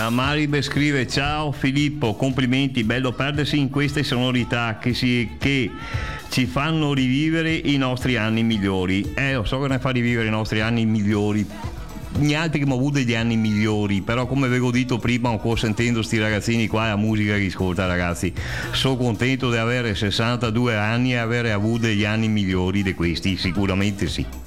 La Maribe scrive: ciao Filippo, complimenti, bello perdersi in queste sonorità che ci fanno rivivere i nostri anni migliori. Lo so che ne fa rivivere i nostri anni migliori, gli altri che hanno avuto degli anni migliori, però come avevo detto prima, ancora sentendo sti ragazzini qua, la musica che ascolta, ragazzi, sono contento di avere 62 anni e avere avuto degli anni migliori di questi, sicuramente sì.